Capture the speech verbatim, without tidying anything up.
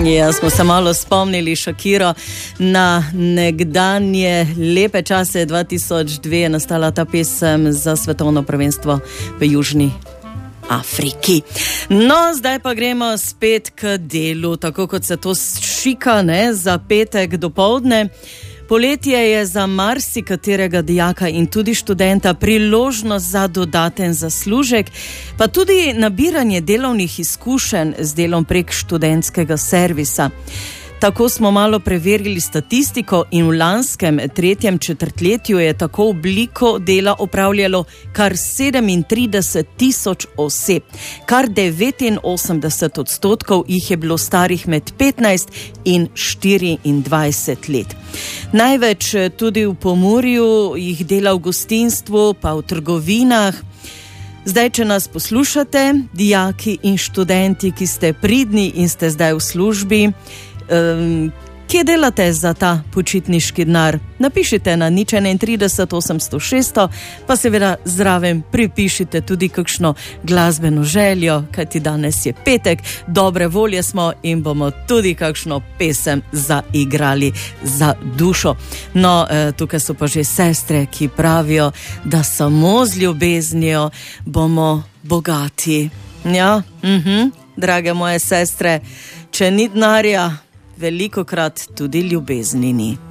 Ja, smo se malo spomnili Shakiro na nekdanje lepe čase. dva tisoč dve je nastala ta pesem za svetovno prvenstvo v Južni Afriki. No, zdaj pa gremo spet k delu, tako kot se to šika, ne, za petek dopoldne. Poletje je za marsikaterega dijaka in tudi študenta priložnost za dodaten zaslužek, pa tudi nabiranje delovnih izkušenj z delom prek študentskega servisa. Tako smo malo preverili statistiko in v lanskem tretjem četrtletju je tako obliko dela opravljalo kar sedemintrideset tisoč oseb. Kar devetinosemdeset odstotkov jih je bilo starih med petnajst in štiriindvajset let. Največ tudi v Pomurju jih dela v gostinstvu, pa v trgovinah. Zdaj, če nas poslušate, dijaki in študenti, ki ste pridni in ste zdaj v službi, Um, kje delate za ta počitniški denar? Napišite na nič enaintrideset osemsto šeststo, pa seveda zraven pripišite tudi kakšno glasbeno željo, kajti danes je petek, dobre volje smo in bomo tudi kakšno pesem zaigrali za dušo. No, tukaj so pa že sestre, ki pravijo, da samo z ljubeznijo bomo bogati. Ja, mhm, drage moje sestre, če ni denarja, velikokrat tudi ljubezni ni.